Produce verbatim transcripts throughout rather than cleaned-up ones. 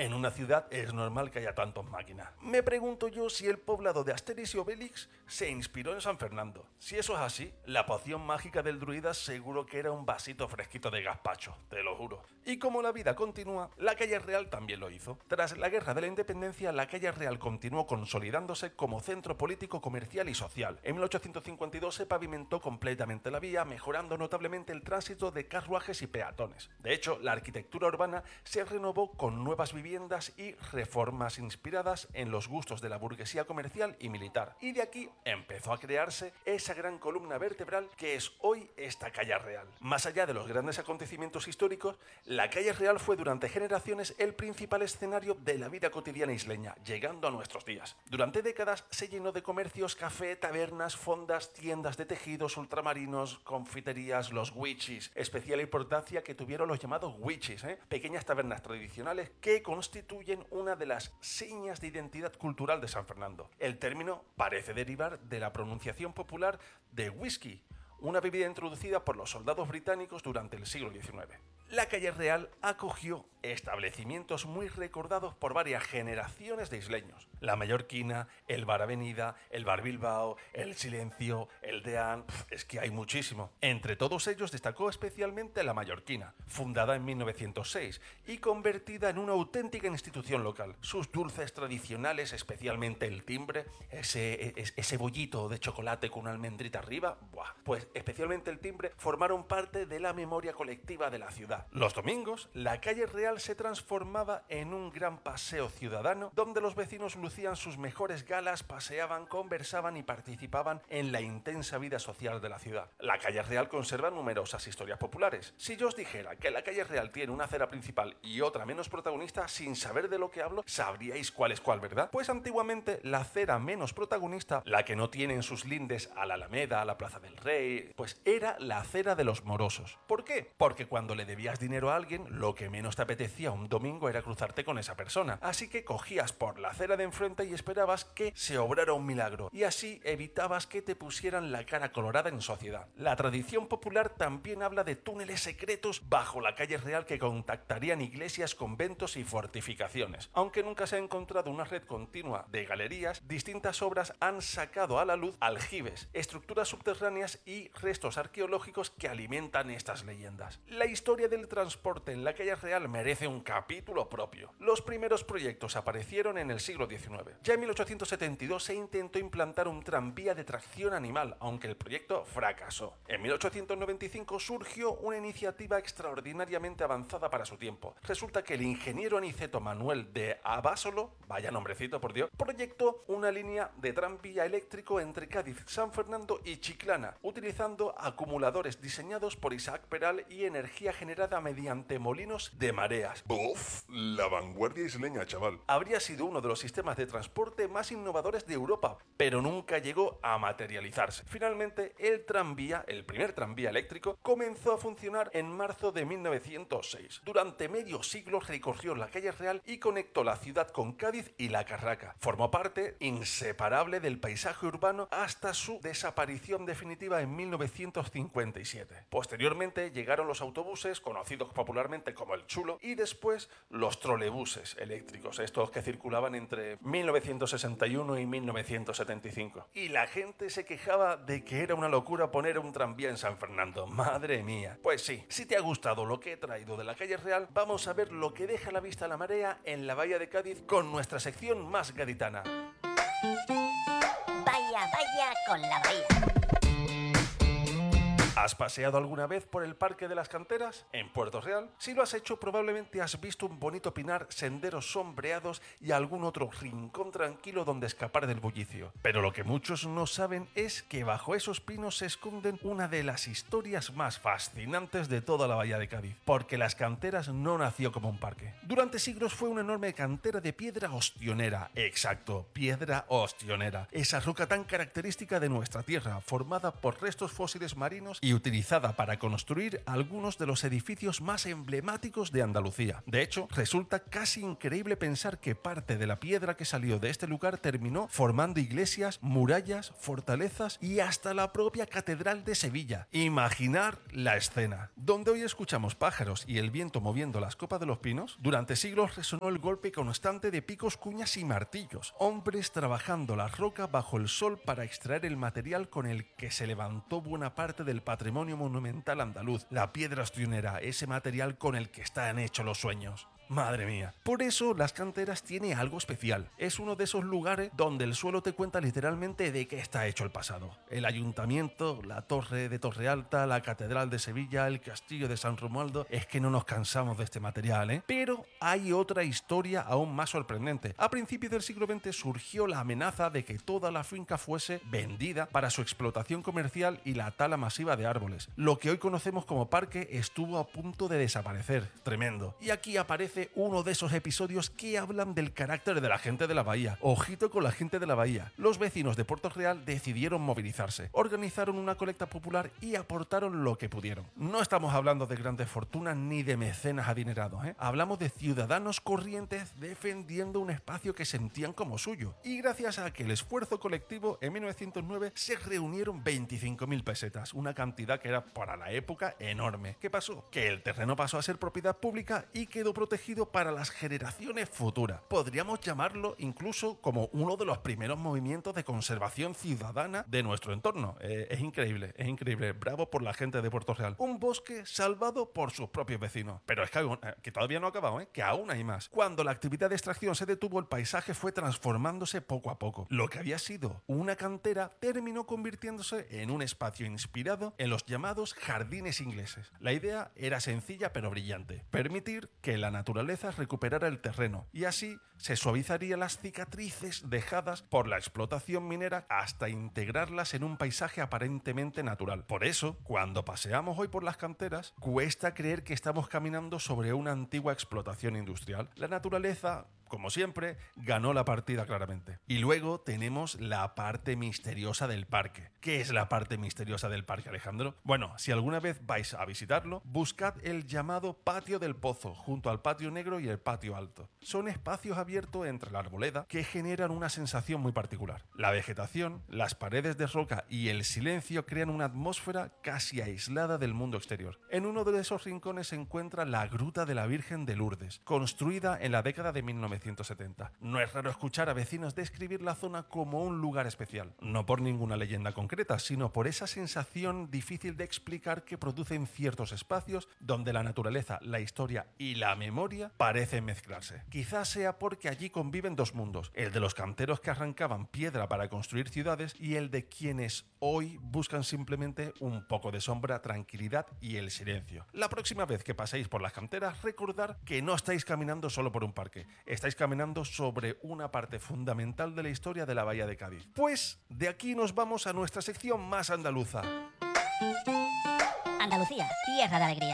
En una ciudad es normal que haya tantas máquinas. Me pregunto yo si el poblado de Asterix y Obelix se inspiró en San Fernando. Si eso es así, la poción mágica del druida seguro que era un vasito fresquito de gazpacho, te lo juro. Y como la vida continúa, la calle Real también lo hizo. Tras la Guerra de la Independencia, la calle Real continuó consolidándose como centro político, comercial y social. En mil ochocientos cincuenta y dos se pavimentó completamente la vía, mejorando notablemente el tránsito de carruajes y peatones. De hecho, la arquitectura urbana se renovó con nuevas viviendas y reformas inspiradas en los gustos de la burguesía comercial y militar. Y de aquí empezó a crearse esa gran columna vertebral que es hoy esta calle Real. Más allá de los grandes acontecimientos históricos, la calle Real fue durante generaciones el principal escenario de la vida cotidiana isleña, llegando a nuestros días. Durante décadas se llenó de comercios, café, tabernas, fondas, tiendas de tejidos, ultramarinos, confiterías, los wichis. Especial importancia que tuvieron los llamados wichis, ¿eh? pequeñas tabernas tradicionales que constituyen una de las señas de identidad cultural de San Fernando. El término parece derivar de la pronunciación popular de whisky, una bebida introducida por los soldados británicos durante el siglo diecinueve. La calle Real acogió establecimientos muy recordados por varias generaciones de isleños. La Mallorquina, el Bar Avenida, el Bar Bilbao, el Silencio, el Deán... Es que hay muchísimo. Entre todos ellos destacó especialmente la Mallorquina, fundada en mil novecientos seis y convertida en una auténtica institución local. Sus dulces tradicionales, especialmente el timbre, ese, ese bollito de chocolate con una almendrita arriba, ¡buah! Pues especialmente el timbre formaron parte de la memoria colectiva de la ciudad. Los domingos, la calle Real se transformaba en un gran paseo ciudadano donde los vecinos lucían sus mejores galas, paseaban, conversaban y participaban en la intensa vida social de la ciudad. La calle Real conserva numerosas historias populares. Si yo os dijera que la calle Real tiene una acera principal y otra menos protagonista, sin saber de lo que hablo, sabríais cuál es cuál, ¿verdad? Pues antiguamente la acera menos protagonista, la que no tiene en sus lindes a la Alameda, a la Plaza del Rey, pues era la acera de los morosos. ¿Por qué? Porque cuando le debías dinero a alguien, lo que menos te apetecía un domingo era cruzarte con esa persona. Así que cogías por la acera de enfrente y esperabas que se obrara un milagro. Y así evitabas que te pusieran la cara colorada en sociedad. La tradición popular también habla de túneles secretos bajo la calle Real que contactarían iglesias, conventos y fortificaciones. Aunque nunca se ha encontrado una red continua de galerías, distintas obras han sacado a la luz aljibes, estructuras subterráneas y restos arqueológicos que alimentan estas leyendas. La historia del transporte en la calle Real merece un capítulo propio. Los primeros proyectos aparecieron en el siglo diecinueve. Ya en mil ochocientos setenta y dos se intentó implantar un tranvía de tracción animal, aunque el proyecto fracasó. En mil ochocientos noventa y cinco surgió una iniciativa extraordinariamente avanzada para su tiempo. Resulta que el ingeniero Aniceto Manuel de Abasolo, vaya nombrecito por Dios, proyectó una línea de tranvía eléctrico entre Cádiz, San Fernando y Chiclana, utilizando acumuladores diseñados por Isaac Peral y energía generada mediante molinos de mareas. ¡Uf! La vanguardia isleña, chaval. Habría sido uno de los sistemas de transporte más innovadores de Europa, pero nunca llegó a materializarse. Finalmente, el tranvía, el primer tranvía eléctrico, comenzó a funcionar en marzo de mil novecientos seis. Durante medio siglo recorrió la calle Real y conectó la ciudad con Cádiz y La Carraca. Formó parte inseparable del paisaje urbano hasta su desaparición definitiva en mil novecientos cincuenta y siete. Posteriormente llegaron los autobuses, conocidos popularmente como el Chulo, y después los trolebuses eléctricos, estos que circulaban entre mil novecientos sesenta y uno y mil novecientos setenta y cinco. Y la gente se quejaba de que era una locura poner un tranvía en San Fernando. ¡Madre mía! Pues sí, si te ha gustado lo que he traído de la calle Real, vamos a ver lo que deja a la vista la marea en la bahía de Cádiz con nuestra sección más gaditana. Vaya, vaya con la bahía. ¿Has paseado alguna vez por el Parque de las Canteras, en Puerto Real? Si lo has hecho, probablemente has visto un bonito pinar, senderos sombreados y algún otro rincón tranquilo donde escapar del bullicio. Pero lo que muchos no saben es que bajo esos pinos se esconden una de las historias más fascinantes de toda la bahía de Cádiz, porque las Canteras no nació como un parque. Durante siglos fue una enorme cantera de piedra ostionera, exacto, piedra ostionera, esa roca tan característica de nuestra tierra, formada por restos fósiles marinos y y utilizada para construir algunos de los edificios más emblemáticos de Andalucía. De hecho, resulta casi increíble pensar que parte de la piedra que salió de este lugar terminó formando iglesias, murallas, fortalezas y hasta la propia Catedral de Sevilla. Imaginar la escena. Donde hoy escuchamos pájaros y el viento moviendo las copas de los pinos, durante siglos resonó el golpe constante de picos, cuñas y martillos. Hombres trabajando la roca bajo el sol para extraer el material con el que se levantó buena parte del patrimonio monumental andaluz, la piedra ostionera, ese material con el que están hechos los sueños. Madre mía. Por eso Las Canteras tiene algo especial. Es uno de esos lugares donde el suelo te cuenta literalmente de qué está hecho el pasado. El ayuntamiento, la torre de Torre Alta, la catedral de Sevilla, el castillo de San Romualdo. Es que no nos cansamos de este material, ¿eh? Pero hay otra historia aún más sorprendente. A principios del siglo veinte surgió la amenaza de que toda la finca fuese vendida para su explotación comercial y la tala masiva de árboles. Lo que hoy conocemos como parque estuvo a punto de desaparecer. Tremendo. Y aquí aparece uno de esos episodios que hablan del carácter de la gente de la bahía. Ojito con la gente de la bahía. Los vecinos de Puerto Real decidieron movilizarse, organizaron una colecta popular y aportaron lo que pudieron. No estamos hablando de grandes fortunas ni de mecenas adinerados, ¿eh? Hablamos de ciudadanos corrientes defendiendo un espacio que sentían como suyo. Y gracias a aquel esfuerzo colectivo, en mil novecientos nueve se reunieron veinticinco mil pesetas, una cantidad que era para la época enorme. ¿Qué pasó? Que el terreno pasó a ser propiedad pública y quedó protegido para las generaciones futuras. Podríamos llamarlo incluso como uno de los primeros movimientos de conservación ciudadana de nuestro entorno. Eh, es increíble, es increíble. Bravo por la gente de Puerto Real. Un bosque salvado por sus propios vecinos. Pero es que, aún, eh, que todavía no ha acabado, ¿eh? Que aún hay más. Cuando la actividad de extracción se detuvo, el paisaje fue transformándose poco a poco. Lo que había sido una cantera terminó convirtiéndose en un espacio inspirado en los llamados jardines ingleses. La idea era sencilla pero brillante. Permitir que la naturaleza recuperara el terreno y así se suavizarían las cicatrices dejadas por la explotación minera hasta integrarlas en un paisaje aparentemente natural. Por eso, cuando paseamos hoy por las canteras, cuesta creer que estamos caminando sobre una antigua explotación industrial. La naturaleza, como siempre, ganó la partida claramente. Y luego tenemos la parte misteriosa del parque. ¿Qué es la parte misteriosa del parque, Alejandro? Bueno, si alguna vez vais a visitarlo, buscad el llamado Patio del Pozo, junto al Patio Negro y el Patio Alto. Son espacios abiertos entre la arboleda que generan una sensación muy particular. La vegetación, las paredes de roca y el silencio crean una atmósfera casi aislada del mundo exterior. En uno de esos rincones se encuentra la Gruta de la Virgen de Lourdes, construida en la década de mil novecientos setenta. No es raro escuchar a vecinos describir la zona como un lugar especial, no por ninguna leyenda concreta, sino por esa sensación difícil de explicar que producen ciertos espacios donde la naturaleza, la historia y la memoria parecen mezclarse. Quizás sea porque allí conviven dos mundos, el de los canteros que arrancaban piedra para construir ciudades y el de quienes hoy buscan simplemente un poco de sombra, tranquilidad y el silencio. La próxima vez que paséis por las canteras, recordad que no estáis caminando solo por un parque, estáis caminando sobre una parte fundamental de la historia de la Bahía de Cádiz. Pues de aquí nos vamos a nuestra sección más andaluza. Andalucía, tierra de alegría.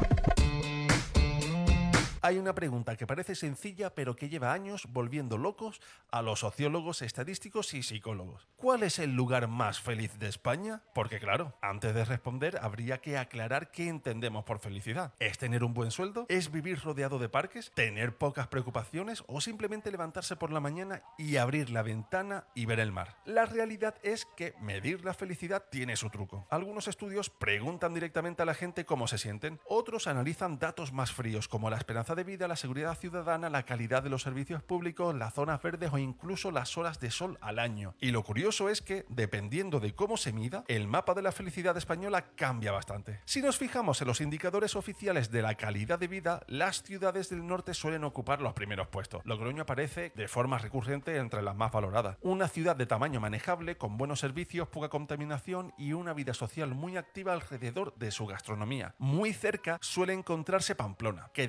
Hay una pregunta que parece sencilla pero que lleva años volviendo locos a los sociólogos, estadísticos y psicólogos. ¿Cuál es el lugar más feliz de España? Porque claro, antes de responder habría que aclarar qué entendemos por felicidad. ¿Es tener un buen sueldo? ¿Es vivir rodeado de parques? ¿Tener pocas preocupaciones? ¿O simplemente levantarse por la mañana y abrir la ventana y ver el mar? La realidad es que medir la felicidad tiene su truco. Algunos estudios preguntan directamente a la gente cómo se sienten, otros analizan datos más fríos como la esperanza de vida, la seguridad ciudadana, la calidad de los servicios públicos, las zonas verdes o incluso las horas de sol al año. Y lo curioso es que, dependiendo de cómo se mida, el mapa de la felicidad española cambia bastante. Si nos fijamos en los indicadores oficiales de la calidad de vida, las ciudades del norte suelen ocupar los primeros puestos. Logroño aparece de forma recurrente entre las más valoradas. Una ciudad de tamaño manejable, con buenos servicios, poca contaminación y una vida social muy activa alrededor de su gastronomía. Muy cerca suele encontrarse Pamplona, que destaca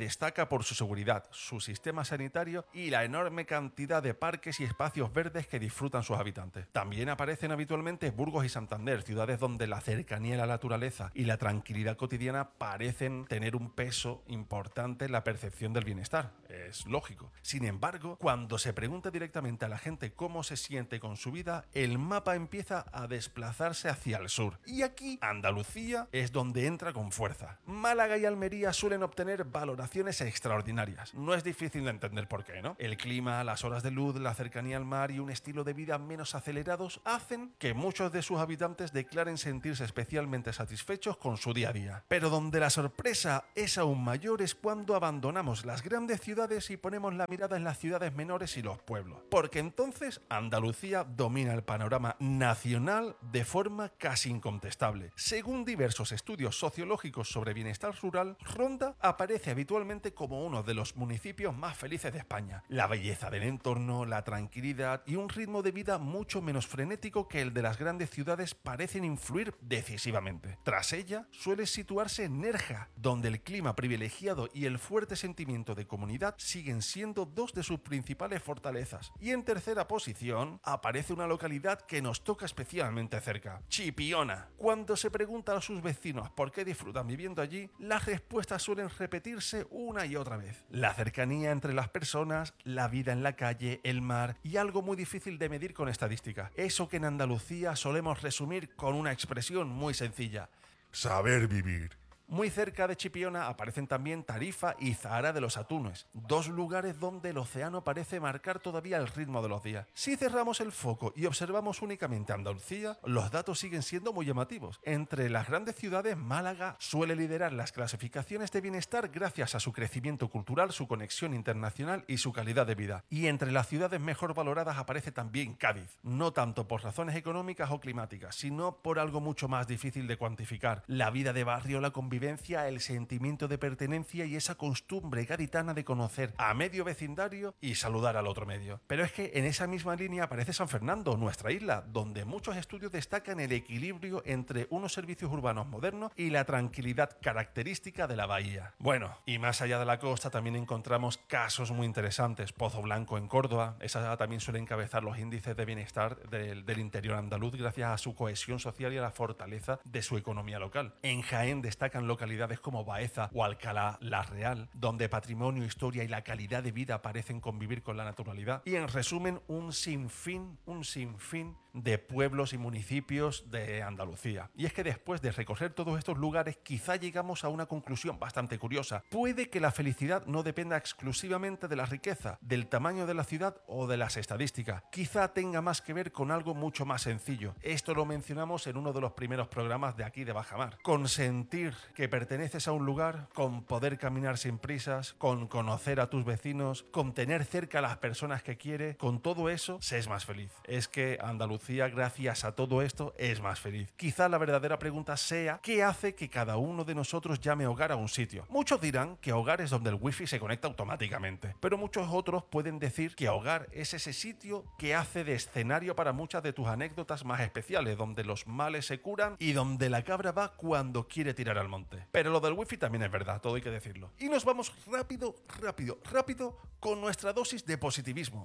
destaca por su seguridad, su sistema sanitario y la enorme cantidad de parques y espacios verdes que disfrutan sus habitantes. También aparecen habitualmente Burgos y Santander, ciudades donde la cercanía a la naturaleza y la tranquilidad cotidiana parecen tener un peso importante en la percepción del bienestar. Es lógico. Sin embargo, cuando se pregunta directamente a la gente cómo se siente con su vida, el mapa empieza a desplazarse hacia el sur. Y aquí, Andalucía es donde entra con fuerza. Málaga y Almería suelen obtener valoraciones extraordinarias. No es difícil de entender por qué, ¿no? El clima, las horas de luz, la cercanía al mar y un estilo de vida menos acelerados hacen que muchos de sus habitantes declaren sentirse especialmente satisfechos con su día a día. Pero donde la sorpresa es aún mayor es cuando abandonamos las grandes ciudades y ponemos la mirada en las ciudades menores y los pueblos. Porque entonces Andalucía domina el panorama nacional de forma casi incontestable. Según diversos estudios sociológicos sobre bienestar rural, Ronda aparece habitualmente como uno de los municipios más felices de España. La belleza del entorno, la tranquilidad y un ritmo de vida mucho menos frenético que el de las grandes ciudades parecen influir decisivamente. Tras ella suele situarse Nerja, donde el clima privilegiado y el fuerte sentimiento de comunidad siguen siendo dos de sus principales fortalezas. Y en tercera posición aparece una localidad que nos toca especialmente cerca, Chipiona. Cuando se pregunta a sus vecinos por qué disfrutan viviendo allí, las respuestas suelen repetirse una y otra vez. La cercanía entre las personas, la vida en la calle, el mar y algo muy difícil de medir con estadística. Eso que en Andalucía solemos resumir con una expresión muy sencilla: saber vivir. Muy cerca de Chipiona aparecen también Tarifa y Zahara de los Atunes, dos lugares donde el océano parece marcar todavía el ritmo de los días. Si cerramos el foco y observamos únicamente Andalucía, los datos siguen siendo muy llamativos. Entre las grandes ciudades, Málaga suele liderar las clasificaciones de bienestar gracias a su crecimiento cultural, su conexión internacional y su calidad de vida. Y entre las ciudades mejor valoradas aparece también Cádiz, no tanto por razones económicas o climáticas, sino por algo mucho más difícil de cuantificar: la vida de barrio, la convivencia, el sentimiento de pertenencia y esa costumbre gaditana de conocer a medio vecindario y saludar al otro medio. Pero es que en esa misma línea aparece San Fernando, nuestra isla, donde muchos estudios destacan el equilibrio entre unos servicios urbanos modernos y la tranquilidad característica de la bahía. Bueno, y más allá de la costa también encontramos casos muy interesantes. Pozo Blanco en Córdoba, esa también suele encabezar los índices de bienestar del, del interior andaluz gracias a su cohesión social y a la fortaleza de su economía local. En Jaén destacan localidades como Baeza o Alcalá la Real, donde patrimonio, historia y la calidad de vida parecen convivir con la naturalidad. Y en resumen, un sinfín, un sinfín de pueblos y municipios de Andalucía. Y es que después de recorrer todos estos lugares, quizá llegamos a una conclusión bastante curiosa. Puede que la felicidad no dependa exclusivamente de la riqueza, del tamaño de la ciudad o de las estadísticas. Quizá tenga más que ver con algo mucho más sencillo. Esto lo mencionamos en uno de los primeros programas de aquí de Bajamar. Con sentir que perteneces a un lugar, con poder caminar sin prisas, con conocer a tus vecinos, con tener cerca a las personas que quieres, con todo eso, se es más feliz. Es que Andalucía, gracias a todo esto, es más feliz. Quizá la verdadera pregunta sea: ¿qué hace que cada uno de nosotros llame hogar a un sitio? Muchos dirán que hogar es donde el wifi se conecta automáticamente, pero muchos otros pueden decir que hogar es ese sitio que hace de escenario para muchas de tus anécdotas más especiales, donde los males se curan y donde la cabra va cuando quiere tirar al monte. Pero lo del wifi también es verdad, todo hay que decirlo. Y nos vamos rápido, rápido, rápido con nuestra dosis de positivismo.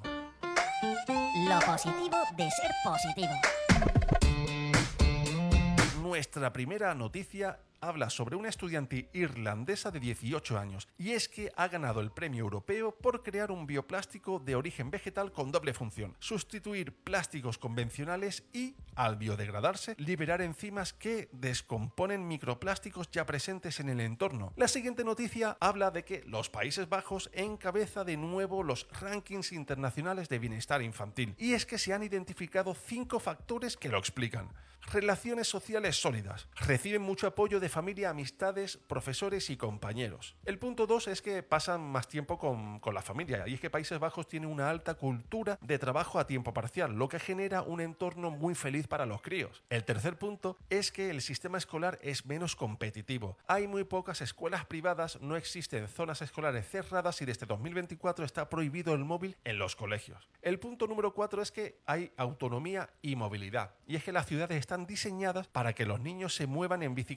Lo positivo de ser positivo. Nuestra primera noticia habla sobre una estudiante irlandesa de dieciocho años, y es que ha ganado el premio europeo por crear un bioplástico de origen vegetal con doble función: sustituir plásticos convencionales y, al biodegradarse, liberar enzimas que descomponen microplásticos ya presentes en el entorno. La siguiente noticia habla de que los Países Bajos encabeza de nuevo los rankings internacionales de bienestar infantil, y es que se han identificado cinco factores que lo explican. Relaciones sociales sólidas. Reciben mucho apoyo de familia, amistades, profesores y compañeros. El punto dos es que pasan más tiempo con, con la familia, y es que Países Bajos tiene una alta cultura de trabajo a tiempo parcial, lo que genera un entorno muy feliz para los críos. El tercer punto es que el sistema escolar es menos competitivo. Hay muy pocas escuelas privadas, no existen zonas escolares cerradas y desde dos mil veinticuatro está prohibido el móvil en los colegios. El punto número cuatro es que hay autonomía y movilidad, y es que las ciudades están diseñadas para que los niños se muevan en bicicletas desde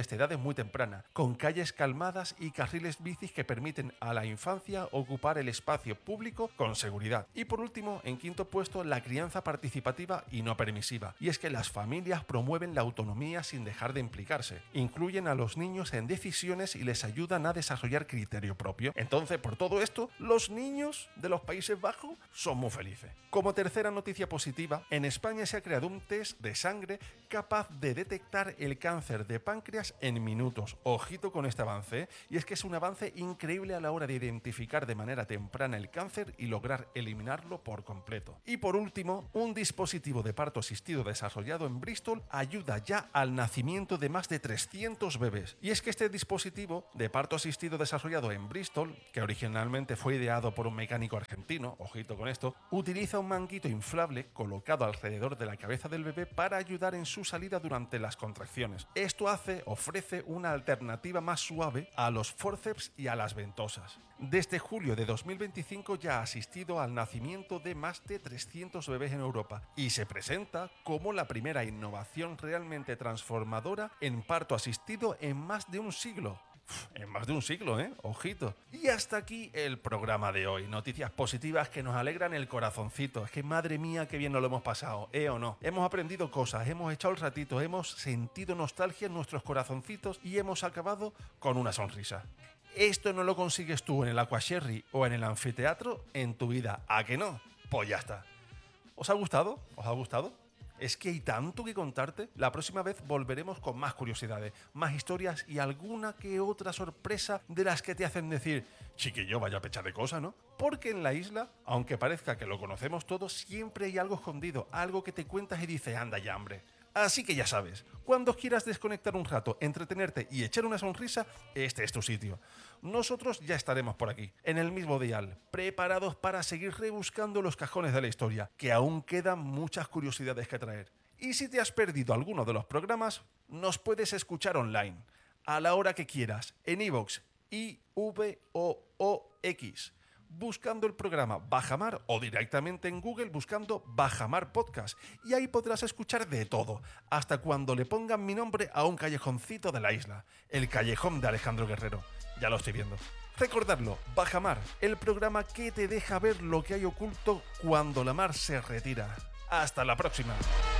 desde edades muy tempranas, con calles calmadas y carriles bicis que permiten a la infancia ocupar el espacio público con seguridad. Y por último, en quinto puesto, la crianza participativa y no permisiva. Y es que las familias promueven la autonomía sin dejar de implicarse. Incluyen a los niños en decisiones y les ayudan a desarrollar criterio propio. Entonces, por todo esto, los niños de los Países Bajos son muy felices. Como tercera noticia positiva, en España se ha creado un test de sangre capaz de detectar el cáncer de páncreas en minutos. Ojito con este avance, ¿eh? Y es que es un avance increíble a la hora de identificar de manera temprana el cáncer y lograr eliminarlo por completo. Y por último, un dispositivo de parto asistido desarrollado en Bristol ayuda ya al nacimiento de más de trescientos bebés. Y es que este dispositivo de parto asistido desarrollado en Bristol, que originalmente fue ideado por un mecánico argentino, ojito con esto, utiliza un manguito inflable colocado alrededor de la cabeza del bebé para ayudar en su salida durante las contracciones. Esto hace, ofrece una alternativa más suave a los forceps y a las ventosas. Desde julio de dos mil veinticinco ya ha asistido al nacimiento de más de trescientos bebés en Europa y se presenta como la primera innovación realmente transformadora en parto asistido en más de un siglo. En más de un siglo, ¿eh? Ojito. Y hasta aquí el programa de hoy. Noticias positivas que nos alegran el corazoncito. Es que madre mía, qué bien nos lo hemos pasado, ¿eh o no? Hemos aprendido cosas, hemos echado el ratito, hemos sentido nostalgia en nuestros corazoncitos y hemos acabado con una sonrisa. Esto no lo consigues tú en el Aquasherry o en el anfiteatro en tu vida, ¿a que no? Pues ya está. ¿Os ha gustado? ¿Os ha gustado? Es que hay tanto que contarte. La próxima vez volveremos con más curiosidades, más historias y alguna que otra sorpresa de las que te hacen decir, chiquillo, vaya pecha de cosa, ¿no? Porque en la isla, aunque parezca que lo conocemos todo, siempre hay algo escondido, algo que te cuentas y dices, anda ya, hambre. Así que ya sabes, cuando quieras desconectar un rato, entretenerte y echar una sonrisa, este es tu sitio. Nosotros ya estaremos por aquí, en el mismo dial, preparados para seguir rebuscando los cajones de la historia, que aún quedan muchas curiosidades que traer. Y si te has perdido alguno de los programas, nos puedes escuchar online, a la hora que quieras, en iVoox, I V O O X, buscando el programa Bajamar o directamente en Google buscando Bajamar Podcast. Y ahí podrás escuchar de todo, hasta cuando le pongan mi nombre a un callejoncito de la isla, el Callejón de Alejandro Guerrero. Ya lo estoy viendo. Recordadlo, Bajamar, el programa que te deja ver lo que hay oculto cuando la mar se retira. Hasta la próxima.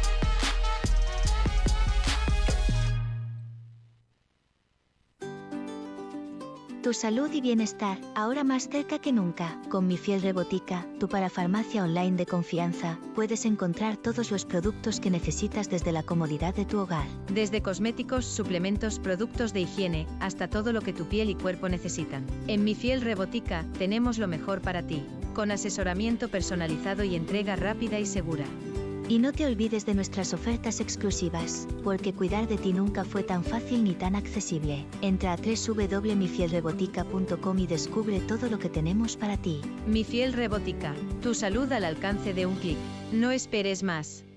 Tu salud y bienestar, ahora más cerca que nunca. Con Mi Fiel Rebotica, tu parafarmacia online de confianza, puedes encontrar todos los productos que necesitas desde la comodidad de tu hogar. Desde cosméticos, suplementos, productos de higiene, hasta todo lo que tu piel y cuerpo necesitan. En Mi Fiel Rebotica, tenemos lo mejor para ti, con asesoramiento personalizado y entrega rápida y segura. Y no te olvides de nuestras ofertas exclusivas, porque cuidar de ti nunca fue tan fácil ni tan accesible. Entra a doble u doble u doble u punto mi fiel rebotica punto com y descubre todo lo que tenemos para ti. Mi Fiel Rebotica, tu salud al alcance de un clic. No esperes más.